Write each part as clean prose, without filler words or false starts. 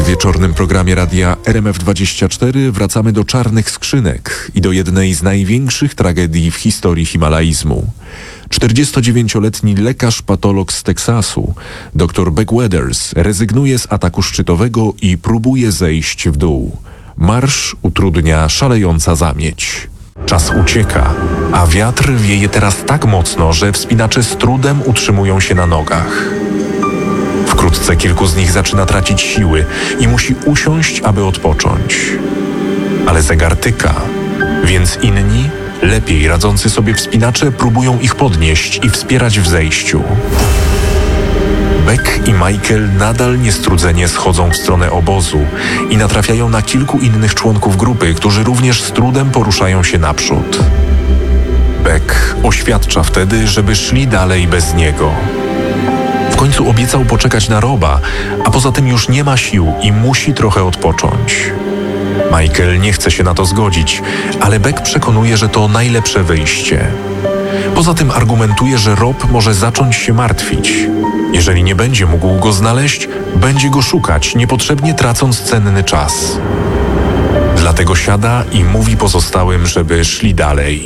wieczornym programie radia RMF24 wracamy do czarnych skrzynek i do jednej z największych tragedii w historii himalaizmu. 49-letni lekarz-patolog z Teksasu, dr Beck Weathers, rezygnuje z ataku szczytowego i próbuje zejść w dół. Marsz utrudnia szalejąca zamieć. Czas ucieka, a wiatr wieje teraz tak mocno, że wspinacze z trudem utrzymują się na nogach. Wkrótce kilku z nich zaczyna tracić siły i musi usiąść, aby odpocząć. Ale zegar tyka, więc inni, lepiej radzący sobie wspinacze, próbują ich podnieść i wspierać w zejściu. Beck i Michael nadal niestrudzenie schodzą w stronę obozu i natrafiają na kilku innych członków grupy, którzy również z trudem poruszają się naprzód. Beck oświadcza wtedy, żeby szli dalej bez niego. W końcu obiecał poczekać na Roba, a poza tym już nie ma sił i musi trochę odpocząć. Michael nie chce się na to zgodzić, ale Beck przekonuje, że to najlepsze wyjście. Poza tym argumentuje, że Rob może zacząć się martwić. Jeżeli nie będzie mógł go znaleźć, będzie go szukać, niepotrzebnie tracąc cenny czas. Dlatego siada i mówi pozostałym, żeby szli dalej.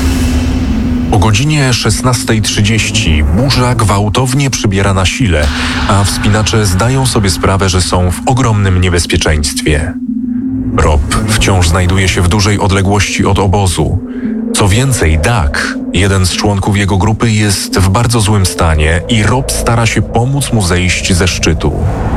O godzinie 16:30 burza gwałtownie przybiera na sile, a wspinacze zdają sobie sprawę, że są w ogromnym niebezpieczeństwie. Rob wciąż znajduje się w dużej odległości od obozu. Co więcej, Doug, jeden z członków jego grupy, jest w bardzo złym stanie i Rob stara się pomóc mu zejść ze szczytu.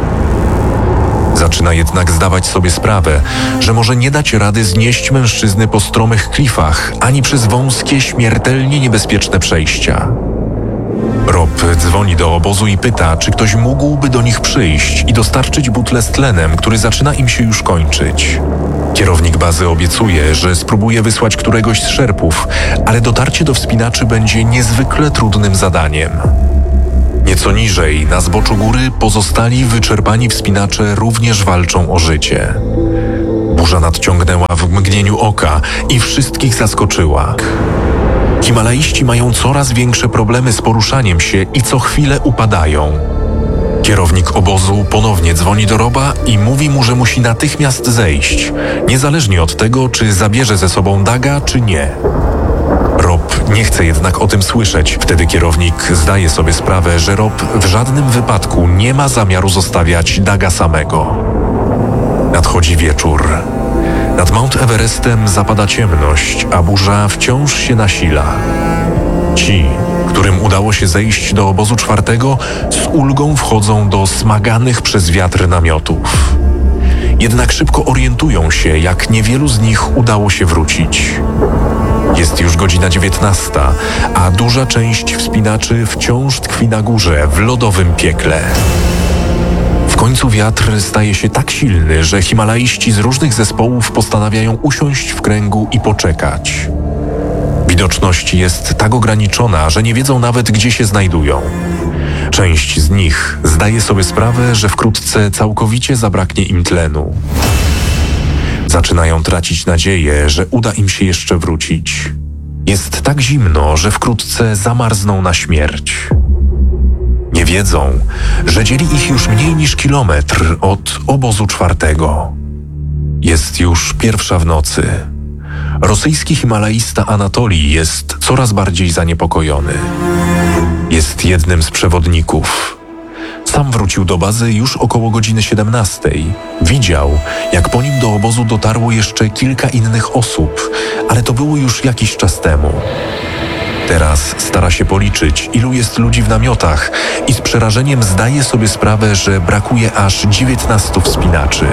Zaczyna jednak zdawać sobie sprawę, że może nie dać rady znieść mężczyzny po stromych klifach, ani przez wąskie, śmiertelnie niebezpieczne przejścia. Rob dzwoni do obozu i pyta, czy ktoś mógłby do nich przyjść i dostarczyć butlę z tlenem, który zaczyna im się już kończyć. Kierownik bazy obiecuje, że spróbuje wysłać któregoś z szerpów, ale dotarcie do wspinaczy będzie niezwykle trudnym zadaniem. Nieco niżej, na zboczu góry, pozostali wyczerpani wspinacze również walczą o życie. Burza nadciągnęła w mgnieniu oka i wszystkich zaskoczyła. Himalaiści mają coraz większe problemy z poruszaniem się i co chwilę upadają. Kierownik obozu ponownie dzwoni do Roba i mówi mu, że musi natychmiast zejść, niezależnie od tego, czy zabierze ze sobą Douga, czy nie. Rob nie chce jednak o tym słyszeć. Wtedy kierownik zdaje sobie sprawę, że Rob w żadnym wypadku nie ma zamiaru zostawiać Douga samego. Nadchodzi wieczór. Nad Mount Everestem zapada ciemność, a burza wciąż się nasila. Ci, którym udało się zejść do obozu czwartego, z ulgą wchodzą do smaganych przez wiatr namiotów. Jednak szybko orientują się, jak niewielu z nich udało się wrócić. Jest już godzina 19, a duża część wspinaczy wciąż tkwi na górze w lodowym piekle. W końcu wiatr staje się tak silny, że himalaiści z różnych zespołów postanawiają usiąść w kręgu i poczekać. Widoczność jest tak ograniczona, że nie wiedzą nawet, gdzie się znajdują. Część z nich zdaje sobie sprawę, że wkrótce całkowicie zabraknie im tlenu. Zaczynają tracić nadzieję, że uda im się jeszcze wrócić. Jest tak zimno, że wkrótce zamarzną na śmierć. Nie wiedzą, że dzieli ich już mniej niż kilometr od obozu czwartego. Jest już 1:00 w nocy. Rosyjski himalaista Anatolij jest coraz bardziej zaniepokojony. Jest jednym z przewodników. Sam wrócił do bazy już około godziny 17:00. Widział, jak po nim do obozu dotarło jeszcze kilka innych osób, ale to było już jakiś czas temu. Teraz stara się policzyć, ilu jest ludzi w namiotach i z przerażeniem zdaje sobie sprawę, że brakuje aż 19 wspinaczy.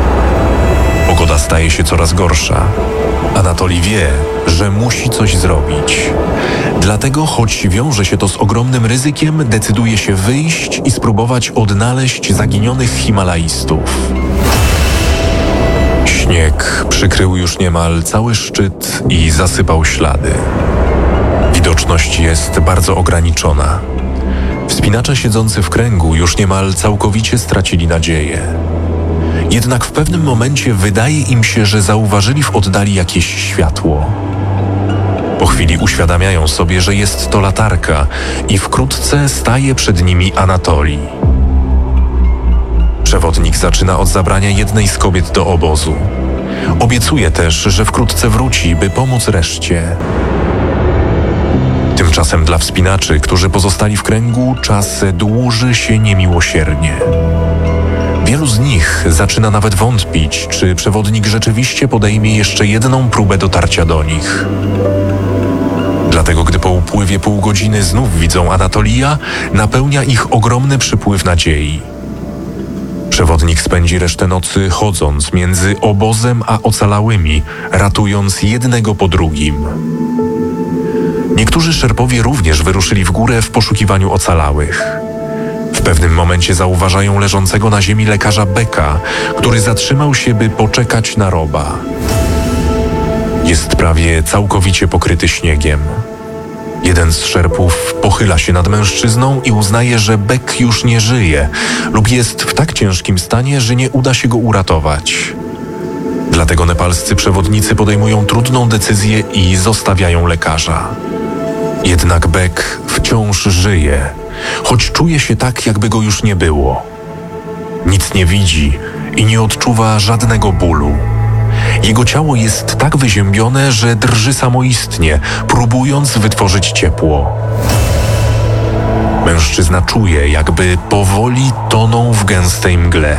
Pogoda staje się coraz gorsza. Anatolij wie, że musi coś zrobić. Dlatego, choć wiąże się to z ogromnym ryzykiem, decyduje się wyjść i spróbować odnaleźć zaginionych himalaistów. Śnieg przykrył już niemal cały szczyt i zasypał ślady. Widoczność jest bardzo ograniczona. Wspinacze siedzący w kręgu już niemal całkowicie stracili nadzieję. Jednak w pewnym momencie wydaje im się, że zauważyli w oddali jakieś światło. Po chwili uświadamiają sobie, że jest to latarka i wkrótce staje przed nimi Anatolij. Przewodnik zaczyna od zabrania jednej z kobiet do obozu. Obiecuje też, że wkrótce wróci, by pomóc reszcie. Tymczasem dla wspinaczy, którzy pozostali w kręgu, czas dłuży się niemiłosiernie. Wielu z nich zaczyna nawet wątpić, czy przewodnik rzeczywiście podejmie jeszcze jedną próbę dotarcia do nich. Dlatego, gdy po upływie pół godziny znów widzą Anatolija, napełnia ich ogromny przypływ nadziei. Przewodnik spędzi resztę nocy chodząc między obozem a ocalałymi, ratując jednego po drugim. Niektórzy szerpowie również wyruszyli w górę w poszukiwaniu ocalałych. W pewnym momencie zauważają leżącego na ziemi lekarza Becka, który zatrzymał się, by poczekać na Roba. Jest prawie całkowicie pokryty śniegiem. Jeden z szerpów pochyla się nad mężczyzną i uznaje, że Beck już nie żyje lub jest w tak ciężkim stanie, że nie uda się go uratować. Dlatego nepalscy przewodnicy podejmują trudną decyzję i zostawiają lekarza. Jednak Beck wciąż żyje, choć czuje się tak, jakby go już nie było. Nic nie widzi i nie odczuwa żadnego bólu. Jego ciało jest tak wyziębione, że drży samoistnie, próbując wytworzyć ciepło. Mężczyzna czuje, jakby powoli tonął w gęstej mgle.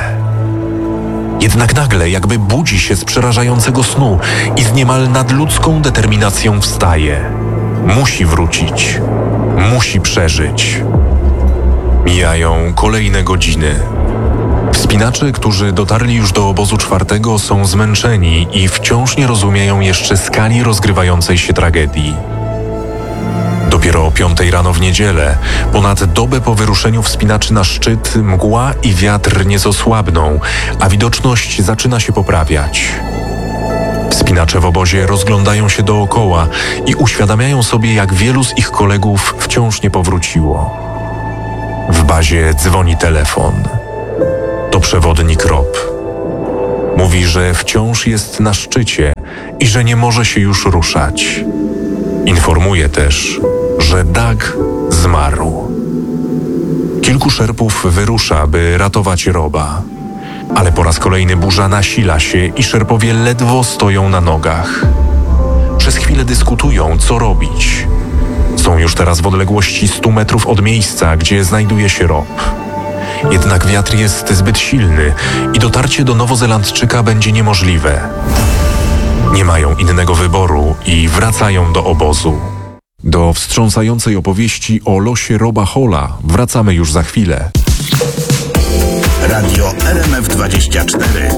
Jednak nagle jakby budzi się z przerażającego snu i z niemal nadludzką determinacją wstaje. Musi wrócić. Musi przeżyć. Mijają kolejne godziny. Wspinacze, którzy dotarli już do obozu czwartego, są zmęczeni i wciąż nie rozumieją jeszcze skali rozgrywającej się tragedii. Dopiero o 5 rano w niedzielę, ponad dobę po wyruszeniu wspinaczy na szczyt, mgła i wiatr nieco słabną, a widoczność zaczyna się poprawiać. Wspinacze w obozie rozglądają się dookoła i uświadamiają sobie, jak wielu z ich kolegów wciąż nie powróciło. W bazie dzwoni telefon. To przewodnik Rob. Mówi, że wciąż jest na szczycie i że nie może się już ruszać. Informuje też, że Doug zmarł. Kilku szerpów wyrusza, by ratować Roba. Ale po raz kolejny burza nasila się i szerpowie ledwo stoją na nogach. Przez chwilę dyskutują, co robić. Są już teraz w odległości 100 metrów od miejsca, gdzie znajduje się Rob. Jednak wiatr jest zbyt silny i dotarcie do Nowozelandczyka będzie niemożliwe. Nie mają innego wyboru i wracają do obozu. Do wstrząsającej opowieści o losie Roba Halla wracamy już za chwilę. Radio RMF24.